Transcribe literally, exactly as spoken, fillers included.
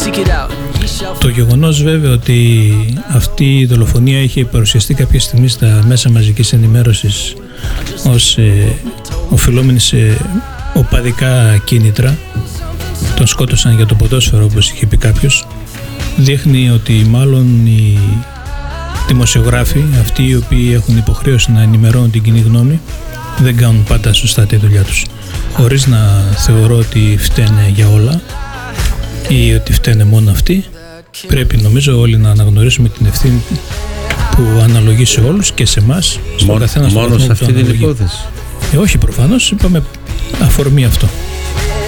Το γεγονός βέβαια ότι αυτή η δολοφονία είχε παρουσιαστεί κάποια στιγμή στα μέσα μαζικής ενημέρωσης ως ε, οφειλόμενη σε οπαδικά κίνητρα, τον σκότωσαν για το ποδόσφαιρο όπως είχε πει κάποιος, δείχνει ότι μάλλον οι δημοσιογράφοι, αυτοί οι οποίοι έχουν υποχρέωση να ενημερώνουν την κοινή γνώμη, δεν κάνουν πάντα σωστά τη δουλειά τους. Χωρίς να θεωρώ ότι φταίνε για όλα ή ότι φταίνε μόνο αυτοί, πρέπει νομίζω όλοι να αναγνωρίσουμε την ευθύνη που αναλογεί σε όλους και σε εμάς. Μόνο, μόνο σε αυτή την υπόθεση. Ε, όχι προφανώς, είπαμε αφορμή αυτό.